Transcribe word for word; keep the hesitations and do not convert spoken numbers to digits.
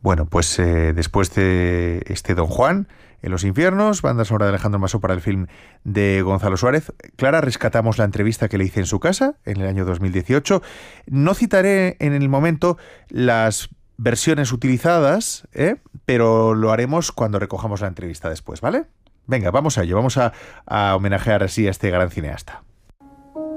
Bueno, pues eh, después de este Don Juan, en los infiernos, banda sonora de Alejandro Masó para el film de Gonzalo Suárez. Clara, rescatamos la entrevista que le hice en su casa en el año dos mil dieciocho. No citaré en el momento las versiones utilizadas, ¿eh? pero lo haremos cuando recojamos la entrevista después, ¿vale? Venga, vamos a ello, vamos a, a homenajear así a este gran cineasta.